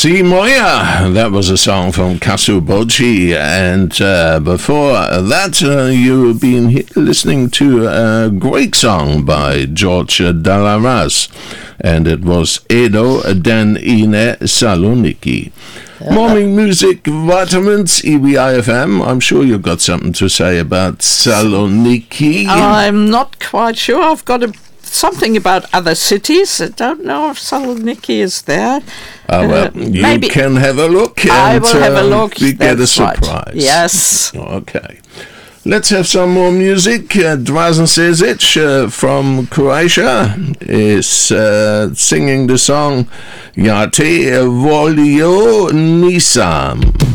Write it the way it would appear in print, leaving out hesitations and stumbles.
Si Moja, that was a song from Kasu Boji, and before that you've been listening to a great song by George Dalaras, and it was Edo Den Ine Saloniki. Morning Music Vitamins, EBI-FM. I'm sure you've got something to say about Saloniki. I'm not quite sure. I've got something about other cities. I don't know if Saloniki is there. Well, you maybe can have a look. And, I will have a look. We get a surprise. Right. Yes. Okay. Let's have some more music. Drazen Sezic from Croatia is singing the song Ja te volio nisam.